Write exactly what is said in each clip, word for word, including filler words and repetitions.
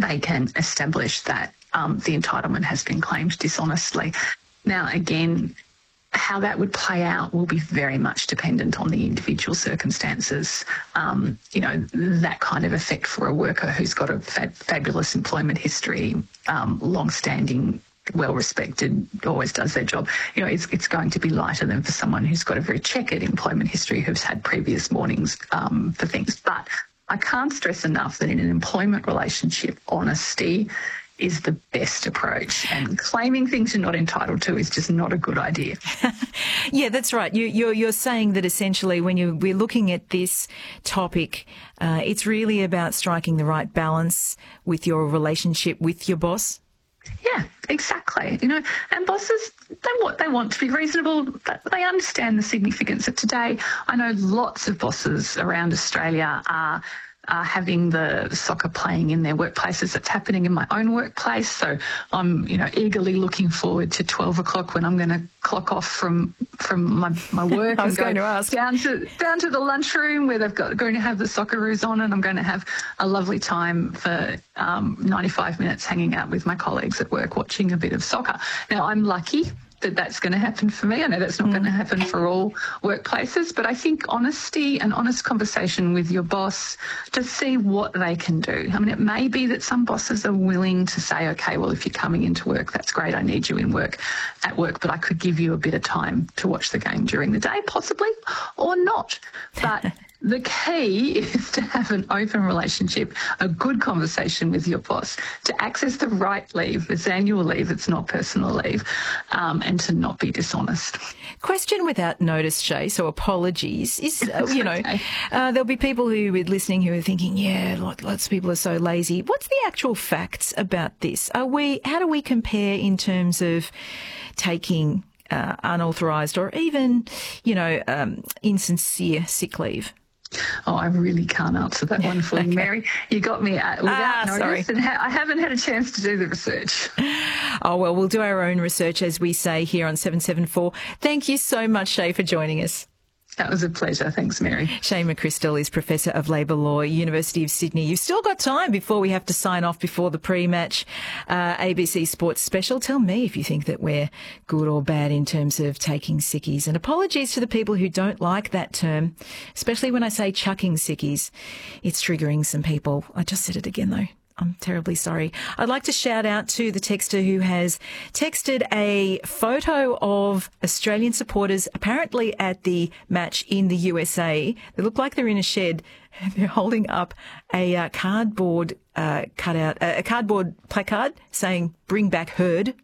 they can establish that um, the entitlement has been claimed dishonestly. Now, again, how that would play out will be very much dependent on the individual circumstances. Um, you know, that kind of effect for a worker who's got a fab- fabulous employment history, um, long-standing, well-respected, always does their job. You know, it's, it's going to be lighter than for someone who's got a very checkered employment history, who's had previous warnings um, for things. But I can't stress enough that in an employment relationship, honesty is the best approach, and claiming things you're not entitled to is just not a good idea. Yeah, that's right. You, you're, you're saying that essentially when you, we're looking at this topic, uh, it's really about striking the right balance with your relationship with your boss. Yeah, exactly. You know, and bosses, they want they want to be reasonable. They understand the significance of today. I know lots of bosses around Australia are. are having the soccer playing in their workplaces. It's happening in my own workplace. So I'm, you know, eagerly looking forward to twelve o'clock when I'm going to clock off from from my, my work. I was and going go to ask. Down to, down to the lunchroom where they've got going to have the Socceroos on, and I'm going to have a lovely time for um, ninety-five minutes hanging out with my colleagues at work watching a bit of soccer. Now, I'm lucky that that's going to happen for me. I know that's not mm. going to happen for all workplaces, but I think honesty and honest conversation with your boss to see what they can do. I mean, it may be that some bosses are willing to say, okay, well, if you're coming into work, that's great. I need you in work at work, but I could give you a bit of time to watch the game during the day, possibly, or not. But the key is to have an open relationship, a good conversation with your boss, to access the right leave, it's annual leave, it's not personal leave, um, and to not be dishonest. Question without notice, Shay, so apologies. Is uh, you know, okay. uh, there'll be people who are listening who are thinking, yeah, like, lots of people are so lazy. What's the actual facts about this? Are we? How do we compare in terms of taking uh, unauthorised or even, you know, um, insincere sick leave? Oh, I really can't answer that one for you, okay. Mary. You got me uh, without ah, notice, sorry. and ha- I haven't had a chance to do the research. Oh, well, we'll do our own research, as we say here on seven seven four. Thank you so much, Shay, for joining us. That was a pleasure. Thanks, Mary. Shay McChrystal is Professor of Labour Law, University of Sydney. You've still got time before we have to sign off before the pre-match uh, A B C Sports special. Tell me if you think that we're good or bad in terms of taking sickies. And apologies to the people who don't like that term, especially when I say chucking sickies. It's triggering some people. I just said it again, though. I'm terribly sorry. I'd like to shout out to the texter who has texted a photo of Australian supporters apparently at the match in the U S A. They look like they're in a shed. They're holding up a uh, cardboard uh, cutout, uh, a cardboard placard saying, "Bring back Herd."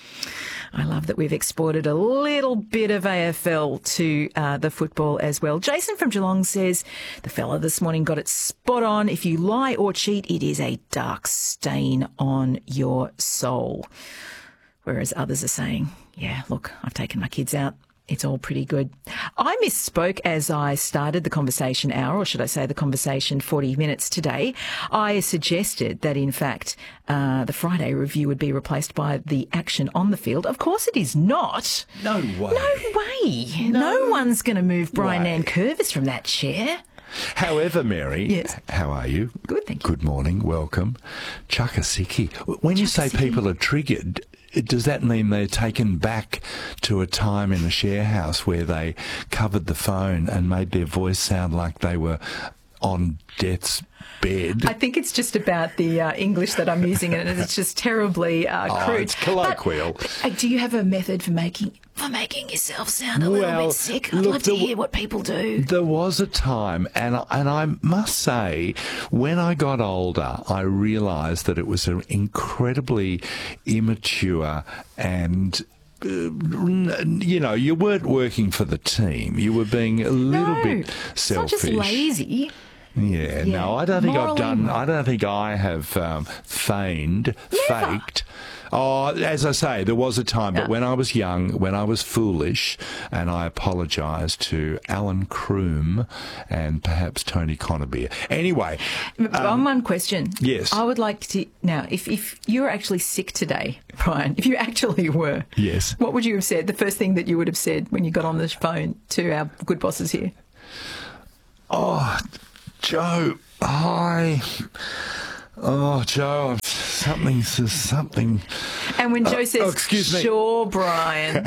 I love that we've exported a little bit of A F L to uh, the football as well. Jason from Geelong says, the fella this morning got it spot on. If you lie or cheat, it is a dark stain on your soul. Whereas others are saying, yeah, look, I've taken my kids out. It's all pretty good. I misspoke as I started the conversation hour, or should I say the conversation forty minutes today. I suggested that, in fact, uh, the Friday review would be replaced by the action on the field. Of course it is not. No way. No way. No, no one's going to move Brian way. Nankervis from that chair. However, Mary, yes. How are you? Good, thank you. Good morning, welcome. Chuck a sickie. When you say people are triggered, does that mean they're taken back to a time in a share house where they covered the phone and made their voice sound like they were on death's bed? I think it's just about the uh, English that I'm using, and it's just terribly uh, oh, crude. It's colloquial. But, uh, do you have a method for making for making yourself sound a little well, bit sick? I'd look, love to there, hear what people do. There was a time, and and I must say, when I got older, I realised that it was an incredibly immature and Uh, you know, you weren't working for the team. You were being a little no, bit selfish. It's not just lazy. Yeah, yeah, no, I don't think morally I've done. wrong. I don't think I have um, feigned, Never. faked. Oh, as I say, there was a time, but Yeah. when I was young, when I was foolish, and I apologise to Alan Croom and perhaps Tony Conabeer. Anyway, Um, um, one question. yes. I would like to now. If if you're actually sick today, Brian, if you actually were, yes, what would you have said? The first thing that you would have said when you got on the phone to our good bosses here? Oh, Joe, hi. Oh, Joe, I'm something, something. And when Joe oh, says, oh, excuse me. Sure, Brian.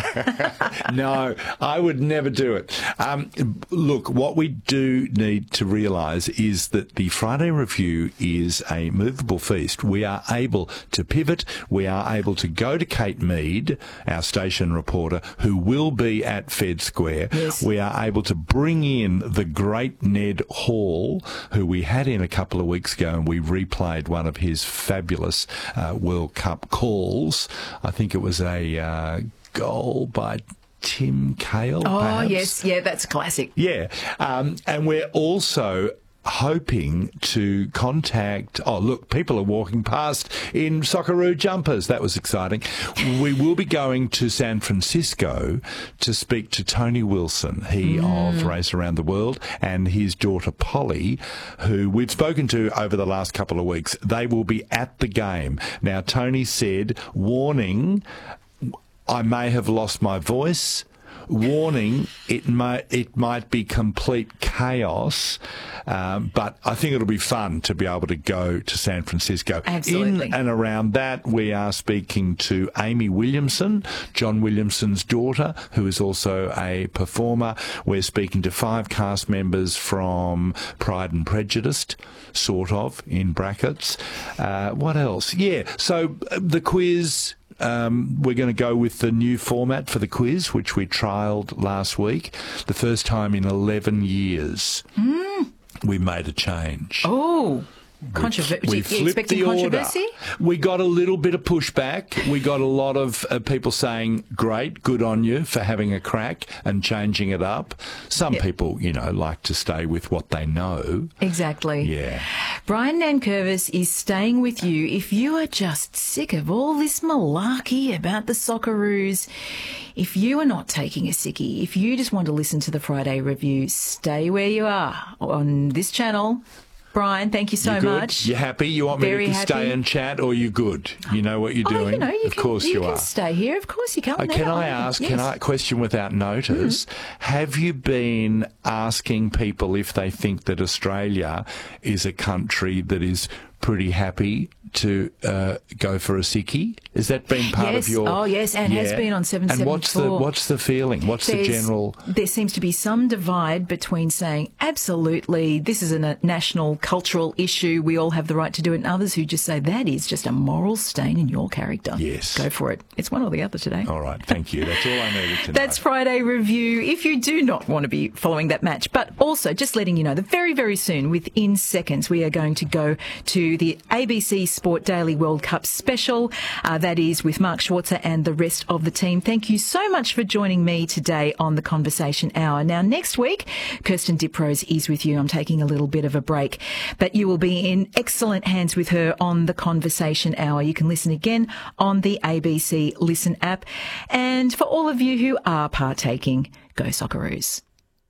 No, I would never do it. Um, look, what we do need to realise is that the Friday Review is a movable feast. We are able to pivot. We are able to go to Kate Mead, our station reporter, who will be at Fed Square. Yes. We are able to bring in the great Ned Hall, who we had in a couple of weeks ago, and we replayed one of his fabulous uh, World Cup calls. I think it was a uh, goal by Tim Cahill. Oh, perhaps. yes. Yeah, that's classic. Yeah. Um, and we're also hoping to contact, oh, look, people are walking past in Socceroo jumpers. That was exciting. We will be going to San Francisco to speak to Tony Wilson, he mm. of Race Around the World, and his daughter Polly, who we've spoken to over the last couple of weeks. They will be at the game. Now, Tony said, warning, I may have lost my voice. Warning, it may, it might be complete chaos, um, but I think it'll be fun to be able to go to San Francisco. Absolutely. In and around that, we are speaking to Amy Williamson, John Williamson's daughter, who is also a performer. We're speaking to five cast members from Pride and Prejudice, sort of, in brackets. Uh, what else? Yeah, so uh, the quiz... Um, we're going to go with the new format for the quiz, which we trialled last week. The first time in eleven years, mm. we made a change. Oh, controversy. We flipped the order. We got a little bit of pushback. We got a lot of uh, people saying, great, good on you for having a crack and changing it up. Some yep. people, you know, like to stay with what they know. Exactly. Yeah. Brian Nankervis is staying with you. If you are just sick of all this malarkey about the Socceroos, if you are not taking a sickie, if you just want to listen to the Friday Review, stay where you are on this channel. Brian, thank you so you good? much. You happy? You want Very me to happy. stay and chat, or you good? You know what you're oh, doing? You know, you of can, course you, you, can are. Stay here. Of course you can. Oh, can I ask, yes. can I, question without notice, mm. have you been asking people if they think that Australia is a country that is pretty happy to uh, go for a sickie? Has that been part yes. of your... Oh, yes, and yeah. has been on seven seven four. And what's the, what's the feeling? What's There's, the general... There seems to be some divide between saying, absolutely, this is a national cultural issue, we all have the right to do it, and others who just say, that is just a moral stain in your character. Yes. Go for it. It's one or the other today. All right, thank you. That's all I needed to know. That's Friday Review. If you do not want to be following that match, but also just letting you know that very, very soon, within seconds, we are going to go to the A B C Sport Daily World Cup special. Uh, that is with Mark Schwarzer and the rest of the team. Thank you so much for joining me today on the Conversation Hour. Now, next week, Kirsten Diprose is with you. I'm taking a little bit of a break, but you will be in excellent hands with her on the Conversation Hour. You can listen again on the A B C Listen app. And for all of you who are partaking, go Socceroos.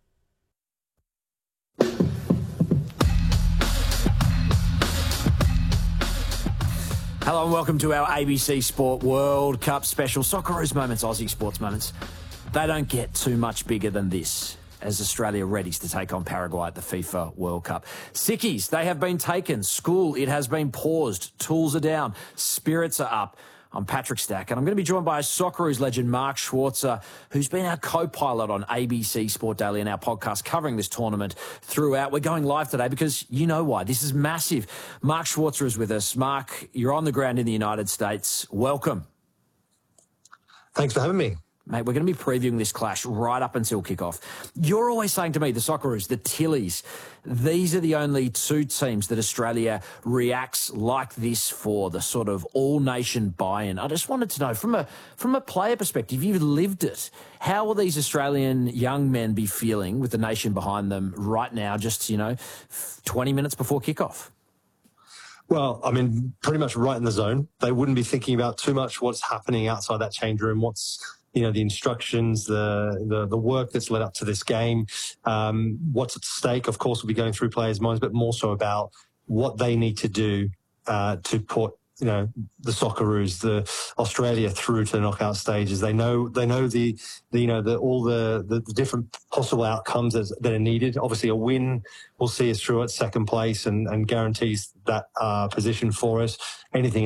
Hello and welcome to our A B C Sport World Cup special. Socceroos moments, Aussie sports moments. They don't get too much bigger than this as Australia readies to take on Paraguay at the FIFA World Cup. Sickies, they have been taken. School, it has been paused. Tools are down. Spirits are up. I'm Patrick Stack, and I'm going to be joined by Socceroos legend Mark Schwarzer, who's been our co-pilot on A B C Sport Daily and our podcast covering this tournament throughout. We're going live today because you know why. This is massive. Mark Schwarzer is with us. Mark, you're on the ground in the United States. Welcome. Thanks for having me. Mate, we're going to be previewing this clash right up until kickoff. You're always saying to me, the Socceroos, the Tillies, these are the only two teams that Australia reacts like this for, the sort of all-nation buy-in. I just wanted to know, from a from a player perspective, you've lived it. How will these Australian young men be feeling with the nation behind them right now, just, you know, twenty minutes before kickoff? Well, I mean, pretty much right in the zone. They wouldn't be thinking about too much what's happening outside that change room, what's, you know, the instructions, the, the, the work that's led up to this game, um, what's at stake, of course, will be going through players' minds, but more so about what they need to do uh, to put, you know, the Socceroos, the Australia through to the knockout stages. They know, they know the, the you know, the, all the, the, the different possible outcomes as, that are needed. Obviously, a win will see us through at second place and, and guarantees that uh, position for us. Anything